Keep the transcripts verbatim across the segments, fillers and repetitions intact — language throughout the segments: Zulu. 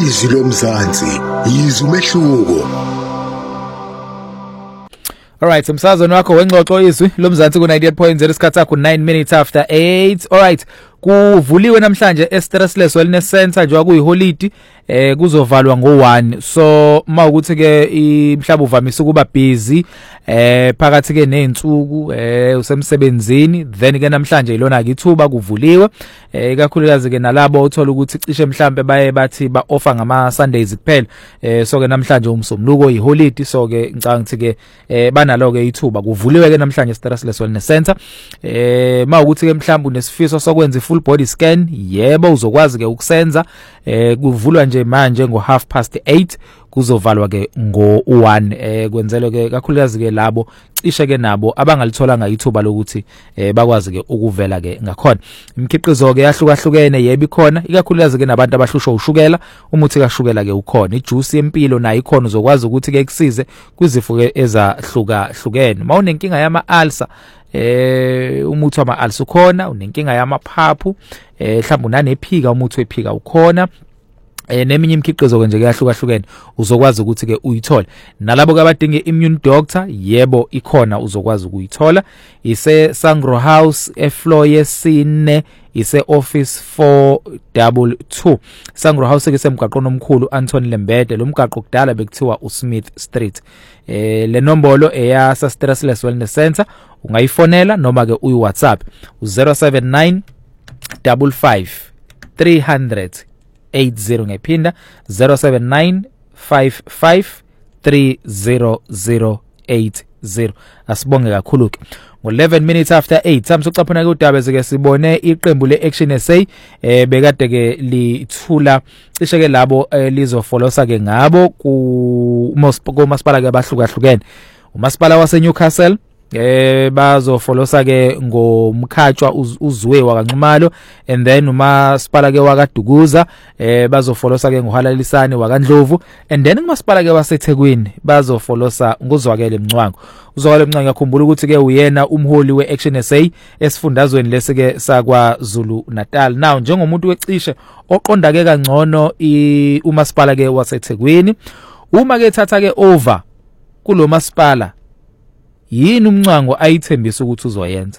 izwi lomzansi, izwi umehluko. Alright, umsazweni wakho wengxoxo izwi lomzansi ku ninety-eight point zero isikhathi sakho nine minutes after eight. Alright, kuvuliwe namhlanje e-Stressless Wellness Center njengoba kuyiholidi eh kuzovalwa ngo one. So mawukuthi ke imhlaba uvamise ukuba busy eh phakathi ke nezinsuku eh usemsebenzini, then ke namhlanje ilona ke ithuba kuvuliwe eh kakhulukazi ke nalabo othola ukuthi cishe mhlambe baye bathi ba offer ngama Sundays kuphela. Eh so ke namhlanje umsomluko iholidi, so ke ngicanga ukuthi ke eh banalo ke ithuba kuvuliwe ke namhlanje e-Stressless Wellness Center. Eh mawukuthi ke mhlambe unesifiso sokwenza full body scan, yebo uzokwazi ke ukusenza. Eh kuvulwa nje manje ngo half past eight, kuzovalwa ke ngo one. Eh kwenzelwe ke kakhulukazi ke labo cishe ke nabo abangalithola ngayithuba lokuthi eh bakwazi ke ukuvela ke ngakhona. Imikhiqizo ke yahlukahlukene yebo ikhona, ikakhulukazi ke nabantu abahlushwa ushukela, umuthi kashukela ke ukhona. Ijuice yempilo nayo ikhona, uzokwazi ukuthi ke kusize kwizifo ke ezahluka hlukene. Mawunenkinga yama ulcer, eh umuthi wama ulcer ukhona. Unenkinga yamaphaphu, eh mhlawumbe unanephika, umuthi wephika ukhona. Eh neminye imikhiqizo ke nje kuyahlukahlukene uzokwazi ukuthi ke uyithole. Nalabo ke abadinga immune doctor, yebo ikhona, uzokwazi ukuyithola. Ise Sangro House efloor yesine, ise office four two two. Sangro House ke semgaqo nomkhulu Anthony Lembede, lo mgaqo kudala bekuthiwa uSmith Street. Eh le nombolo eya sa Stressless Wellness Center ungayifonela noma ke uyi WhatsApp u zero seven nine five five three hundred eight zero, ngephinda zero seven nine five five three zero zero eight zero. Asibonge kakhulu ke. Ngo eleven minutes after eight samsucaphuna ke udaba ke sibone iqembu le-Action S A eh bekade ke lithula cishe ke labo lizofolosa ke ngabo ku umasipala ke abahlukahlukene. Umasipala wase Newcastle eh bazofolosa ke ngomkhatshwa uzwe wakanxumalo, and then umasipala ke wakaDukuza eh bazofolosa ke ngohalalisane wakandlovu, and then umasipala ke waseThekwini bazofolosa ngozwakele Mncwango. Uzwakele Mncwango yakhumbula ukuthi ke uyena umholi we-Action S A esifundazweni lesi ke sakwa Zulu Natal. Now njengomuntu wecishe oqonda ke kangcono umasipala ke waseThekwini, uma ke thatha ke over kulo masipala, yini uMncwango ayithembisa ukuthi uzoyenza?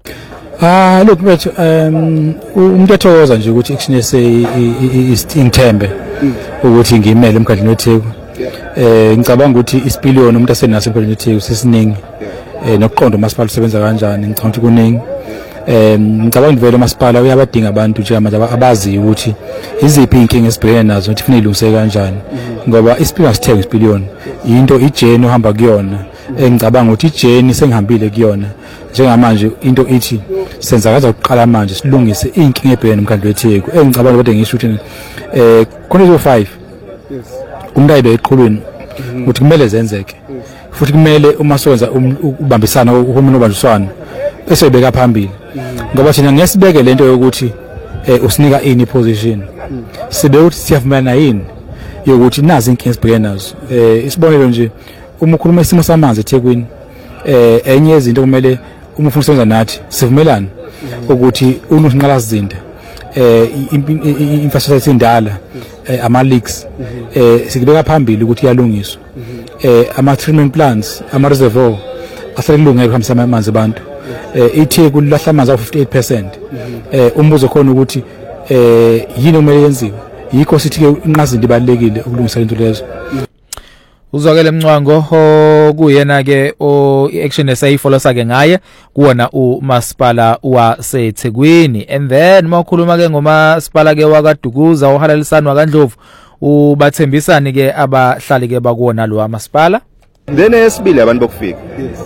Ah look mfethu, um umuntu ethokoza nje ukuthi Action S A isithembe ukuthi ngimele emkhandleni weTheku. Eh ngicabanga ukuthi isipiliyoni umuntu asenaso emkhandleni weTheku sesiningi, eh nokuqonda umasipala usebenza kanjani ngicabanga ukuthi kuningi. Eh ngicabanga vele umasipala uyabadinga abantu nje manje abazi ukuthi iziphi inkinga esibhekene nazo ukuthi kufanele ilungise kanjani, ngoba isipiliyoni sithenge isipiliyoni into ijeni ohamba kuyona. Engicabanga ukuthi ijeni sengihambile kuyona njengamanje, into ithi senza kaza ukuqala manje silungise inkinga ebhekene nomkhandlu weTheku. Engicabanga ukuthi ngisho ukuthi eh khona izo five umntayebe eqhulwini ukuthi kumele zenzeke, futhi kumele uma sowenza ubambisana uhulumeni obanjiswana bese ebeka phambili, ngoba thina ngesibeke lento yokuthi eh usinika ini position, sibe ukuthi siyavumelana yini yokuthi nazi inkinga esibhekene nazo. Eh isibonelo nje, uma ukhuluma isimo samanzi eThekwini, eh enye yezinto kumele uma ufuna ukusebenza nathi sivumelane ukuthi unosinqala sizinda eh infrastructure indala, ama leaks eh sikubeka phambili ukuthi iyalungiswa, eh ama treatment plants, ama reservoir aselungeke kuhambisa amanzi abantu. Eh iTheku lahla amanzi a fifty-eight percent. Eh umbuzo khona ukuthi eh yini kumele yenziwe, yikho sithi ke inqazinto ibalekile ukulungisa into lezo. Uzwakele Mncwango kuyena ke o Action S A folosa ke ngaye kuona umasipala waseThekwini. And then mawukhuluma ke ngomasipala ke wakaDukuza ohalalisana wakandlovu, ubathembisani ke abahlali ke bakuona lo amasipala. Then esibili abantu bokufika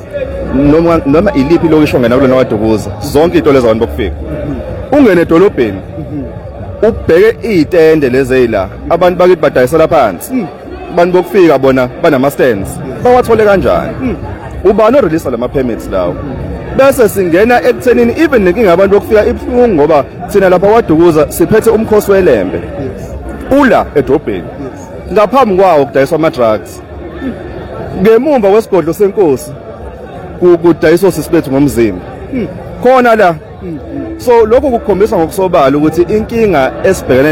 noma noma iliphi lokisho ngena kulona waDukuza, zonke into lezi abantu bokufika ungene edolobheni ubheke izitende lezi ezila abantu bakithi badayisela phansi, abantu bokufika bona banama stands bawathole kanjani, ubani orelease lama permits lawo, bese singena ekuthenini even nenkinga abantu bokufika ibhlungu, ngoba thina lapha waDukuza siphethe umkhosi welembe ula edobheni ngaphambi kwawo kudayiswa ama drugs, ngemumva kwesigodlo senkosi kudayiswa sisiphethe ngomzimba khona la. So lokho kukhombisa ngokusobala ukuthi inkinga esibhekene